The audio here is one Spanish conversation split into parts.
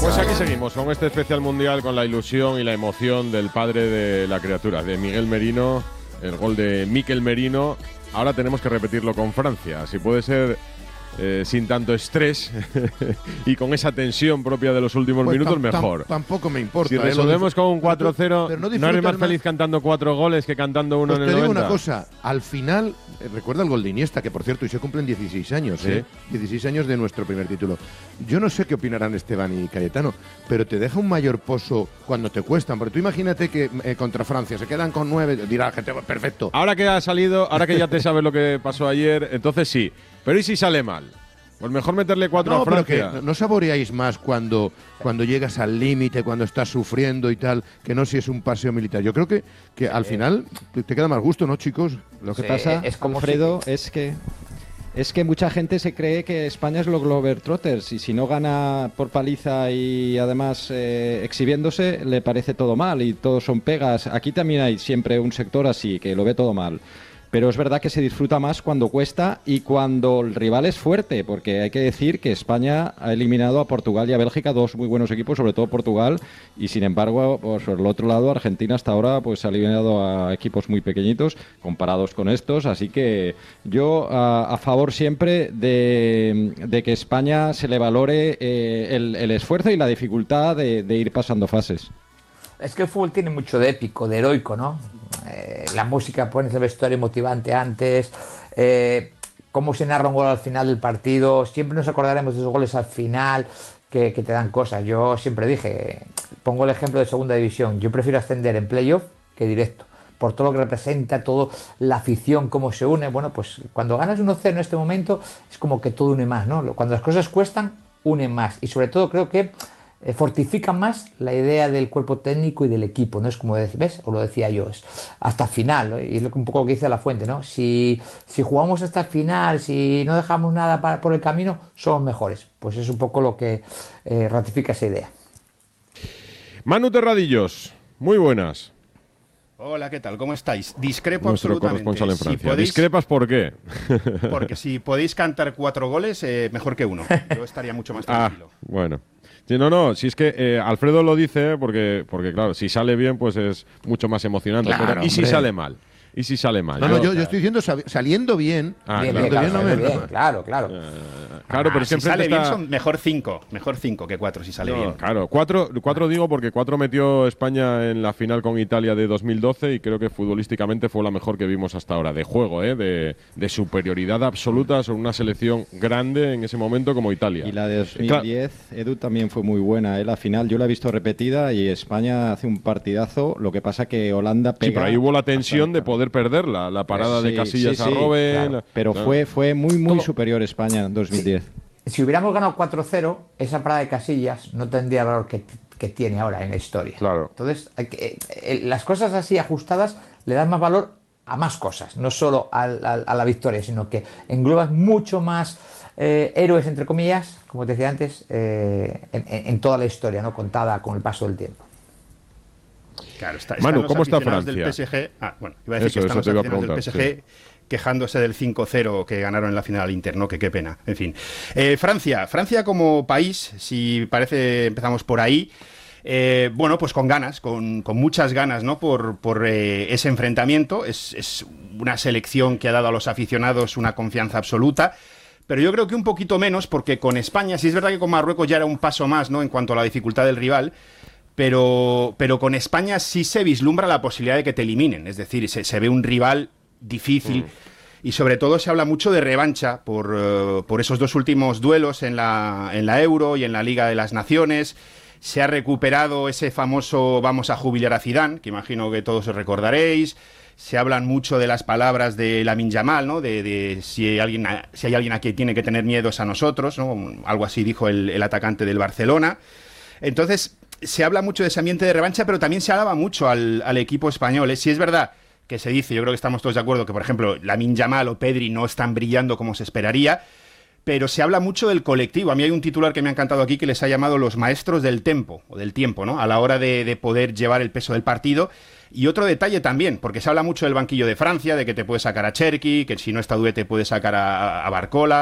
Pues aquí seguimos con este especial mundial, con la ilusión y la emoción del padre de la criatura, de Miguel Merino, el gol de Mikel Merino. Ahora tenemos que repetirlo con Francia, si puede ser sin tanto estrés y con esa tensión propia de los últimos minutos, mejor. Tampoco me importa. Si resolvemos con un 4-0, ¿no eres más feliz cantando 4 goles que cantando uno en el 90? Te digo una cosa, al final, recuerda el gol de Iniesta, que por cierto, y se cumplen 16 años, ¿sí? 16 años de nuestro primer título. Yo no sé qué opinarán Esteban y Cayetano, pero te deja un mayor pozo cuando te cuestan. Porque tú imagínate que contra Francia se quedan con 9, dirá la gente, perfecto. Ahora que ha salido, ahora que ya te sabes lo que pasó ayer, entonces sí. Pero ¿y si sale mal? Pues mejor meterle 4 a Francia. Pero que no saboreáis más cuando llegas al límite, cuando estás sufriendo y tal, que no si es un paseo militar. Yo creo que al final te queda más gusto, ¿no, chicos? Lo que pasa, es como Fredo, es que mucha gente se cree que España es los Globetrotters y si no gana por paliza y además exhibiéndose, le parece todo mal y todos son pegas. Aquí también hay siempre un sector así, que lo ve todo mal. Pero es verdad que se disfruta más cuando cuesta y cuando el rival es fuerte, porque hay que decir que España ha eliminado a Portugal y a Bélgica, dos muy buenos equipos, sobre todo Portugal, y sin embargo, pues, por el otro lado, Argentina hasta ahora pues ha eliminado a equipos muy pequeñitos comparados con estos, así que yo a favor siempre de que España se le valore el esfuerzo y la dificultad de ir pasando fases. Es que el fútbol tiene mucho de épico, de heroico, ¿no? La música, pones el vestuario motivante antes, cómo se narra un gol al final del partido, siempre nos acordaremos de esos goles al final que te dan cosas. Yo siempre dije, pongo el ejemplo de segunda división, yo prefiero ascender en playoff que directo, por todo lo que representa, toda la afición, cómo se une. Bueno, pues cuando ganas 1-0 en este momento es como que todo une más, ¿no? Cuando las cosas cuestan, une más, y sobre todo creo que fortifica más la idea del cuerpo técnico y del equipo, ¿no? Es como decir, ¿ves? Os lo decía yo, es hasta el final, ¿no? Y es un poco lo que dice La Fuente, ¿no? Si jugamos hasta el final, si no dejamos nada por el camino, somos mejores. Pues es un poco lo que ratifica esa idea. Manu Terradillos, muy buenas. Hola, ¿qué tal? ¿Cómo estáis? Discrepo Nuestro absolutamente. Corresponsal en Francia. ¿Discrepas por qué? Porque si podéis cantar 4 goles, mejor que 1. Yo estaría mucho más tranquilo. Bueno. Sí, no, si es que Alfredo lo dice porque claro, si sale bien pues es mucho más emocionante. Claro, pero, ¿y si sale mal? ¿Y si sale mal? No, yo estoy diciendo saliendo bien. Claro. Claro, pero si siempre sale bien son mejor 5 que 4 si sale bien. Claro, 4 digo porque 4 metió España en la final con Italia de 2012 y creo que futbolísticamente fue la mejor que vimos hasta ahora, de juego, de superioridad absoluta sobre una selección grande en ese momento como Italia. Y la de 2010, Edu, también fue muy buena, la final yo la he visto repetida y España hace un partidazo, lo que pasa que Holanda pega. Sí, pero ahí hubo la tensión de poder perderla, la parada de Casillas a Robben. Claro. Pero fue muy superior España en 2010. Si hubiéramos ganado 4-0, esa parada de Casillas no tendría el valor que tiene ahora en la historia. Claro. Entonces, las cosas así ajustadas le dan más valor a más cosas, no solo a la victoria, sino que engloban mucho más héroes, entre comillas, como te decía antes, en toda la historia, ¿no? Contada con el paso del tiempo. Claro, Manu, ¿cómo está Francia? Del PSG, iba a decir que están los aficionados del PSG quejándose del 5-0 que ganaron en la final al Inter, ¿no? Que qué pena. En fin. Francia como país, si parece, empezamos por ahí. Bueno, pues con ganas, con muchas ganas, ¿no? Por ese enfrentamiento. Es una selección que ha dado a los aficionados una confianza absoluta. Pero yo creo que un poquito menos, porque con España, sí es verdad que con Marruecos ya era un paso más, ¿no? En cuanto a la dificultad del rival. Pero con España sí se vislumbra la posibilidad de que te eliminen. Es decir, se ve un rival difícil. Y sobre todo se habla mucho de revancha por esos 2 últimos duelos en la Euro y en la Liga de las Naciones. Se ha recuperado ese famoso vamos a jubilar a Zidane, que imagino que todos os recordaréis. Se hablan mucho de las palabras de Lamine Yamal, ¿no? De si hay alguien a quien tiene que tener miedo es a nosotros, ¿no? Algo así dijo el atacante del Barcelona. Entonces, se habla mucho de ese ambiente de revancha, pero también se alaba mucho al equipo español. Si es verdad que se dice, yo creo que estamos todos de acuerdo, que por ejemplo Lamine Yamal o Pedri no están brillando como se esperaría, pero se habla mucho del colectivo. A mí hay un titular que me ha encantado aquí que les ha llamado los maestros del tempo, o del tiempo, ¿no? A la hora de poder llevar el peso del partido. Y otro detalle también, porque se habla mucho del banquillo de Francia, de que te puede sacar a Cherki, que si no está Doué te puede sacar a Barcola.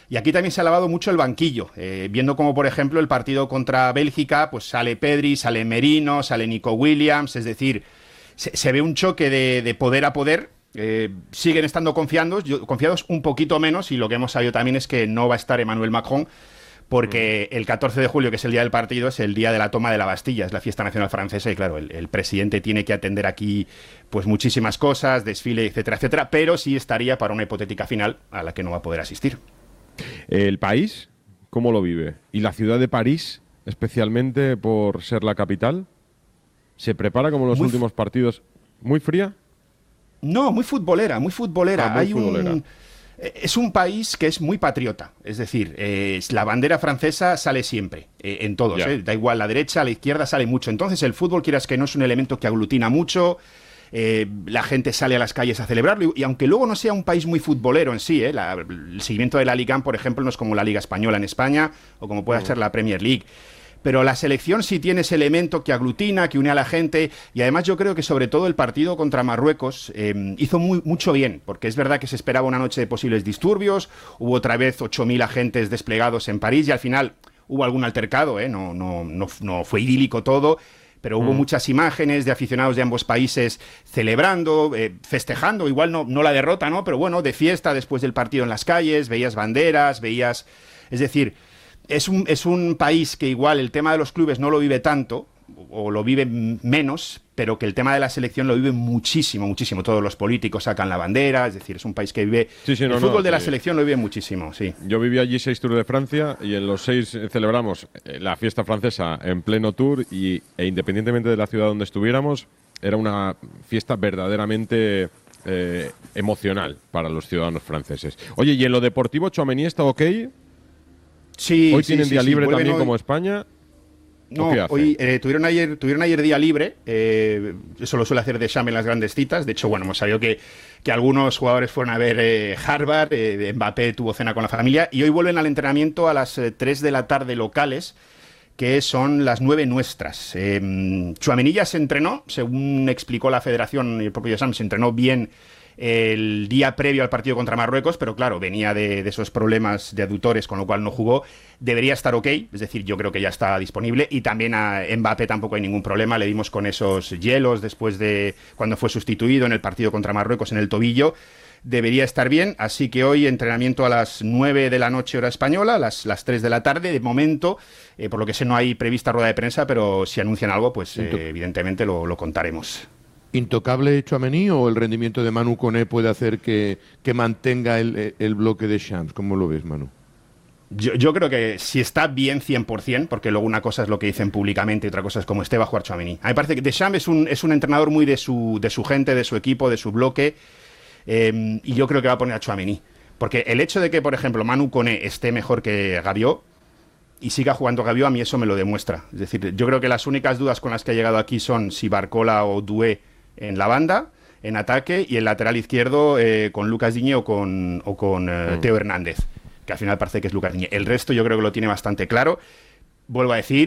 Y aquí también se ha lavado mucho el banquillo, viendo como, por ejemplo, el partido contra Bélgica, pues sale Pedri, sale Merino, sale Nico Williams, es decir, se ve un choque de poder a poder. Siguen estando confiados un poquito menos, y lo que hemos sabido también es que no va a estar Emmanuel Macron, porque el 14 de julio, que es el día del partido, es el día de la toma de la Bastilla, es la fiesta nacional francesa, y claro, el presidente tiene que atender aquí pues muchísimas cosas, desfile, etcétera, etcétera, pero sí estaría para una hipotética final a la que no va a poder asistir. ¿El país cómo lo vive? ¿Y la ciudad de París, especialmente por ser la capital? ¿Se prepara como en los últimos partidos? ¿Muy fría? No, muy futbolera, muy futbolera. Muy futbolera. Es un país que es muy patriota, es decir, la bandera francesa sale siempre, en todos, da igual, la derecha, la izquierda sale mucho. Entonces el fútbol, quieras que no, es un elemento que aglutina mucho. La gente sale a las calles a celebrarlo, y aunque luego no sea un país muy futbolero en sí, el seguimiento de la Liga, por ejemplo, no es como la Liga Española en España o como puede ser la Premier League, pero la selección sí tiene ese elemento que aglutina, que une a la gente, y además yo creo que sobre todo el partido contra Marruecos hizo mucho bien, porque es verdad que se esperaba una noche de posibles disturbios, hubo otra vez 8.000 agentes desplegados en París, y al final hubo algún altercado, no fue idílico todo, pero hubo muchas imágenes de aficionados de ambos países celebrando, festejando, igual no la derrota, ¿no? Pero bueno, de fiesta después del partido en las calles, veías banderas, es decir, es un país que igual el tema de los clubes no lo vive tanto, o lo vive menos, pero que el tema de la selección lo vive muchísimo, muchísimo. Todos los políticos sacan la bandera, es decir, es un país que vive... el fútbol de la selección lo vive muchísimo, sí. Yo viví allí 6 Tours de Francia, y en los 6 celebramos la fiesta francesa en pleno tour, e independientemente de la ciudad donde estuviéramos, era una fiesta verdaderamente emocional para los ciudadanos franceses. Oye, ¿y en lo deportivo Tchouaméni está ok? Sí. Hoy tienen día libre también hoy, como España. No, hoy tuvieron ayer día libre. Eso lo suele hacer Deschamps en las grandes citas. De hecho, bueno, hemos sabido que algunos jugadores fueron a ver Harvard. Mbappé tuvo cena con la familia. Y hoy vuelven al entrenamiento a las 3 de la tarde locales, que son las 9 nuestras. Tchouaméni ya se entrenó, según explicó la federación y el propio Deschamps, se entrenó bien el día previo al partido contra Marruecos, pero claro, venía de esos problemas de aductores, con lo cual no jugó. Debería estar ok, es decir, yo creo que ya está disponible, y también a Mbappé tampoco hay ningún problema, le dimos con esos hielos después de cuando fue sustituido en el partido contra Marruecos en el tobillo. Debería estar bien, así que hoy entrenamiento a las 9 de la noche hora española, las 3 de la tarde, de momento, por lo que sé no hay prevista rueda de prensa, pero si anuncian algo, pues evidentemente lo contaremos. ¿Intocable Tchouaméni o el rendimiento de Manu Koné puede hacer que mantenga el bloque de Deschamps? ¿Cómo lo ves, Manu? Yo creo que si está bien 100%, porque luego una cosa es lo que dicen públicamente y otra cosa es cómo esté, va a jugar Tchouaméni. A mí me parece que Deschamps es un entrenador muy de su gente, de su equipo, de su bloque, y yo creo que va a poner a Tchouaméni. Porque el hecho de que, por ejemplo, Manu Koné esté mejor que Gabiot y siga jugando Gabiot, a mí eso me lo demuestra. Es decir, yo creo que las únicas dudas con las que ha llegado aquí son si Barcola o Doué en la banda, en ataque, y el lateral izquierdo con Lucas Digne o con Teo Hernández, que al final parece que es Lucas Digne. El resto yo creo que lo tiene bastante claro. Vuelvo a decir,